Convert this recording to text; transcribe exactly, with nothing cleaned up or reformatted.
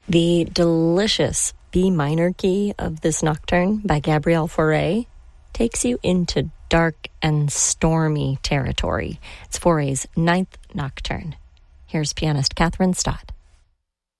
The delicious B minor key of this nocturne by Gabrielle Fauré takes you into dark and stormy territory. It's Fauré's ninth nocturne. Here's pianist Catherine Stott.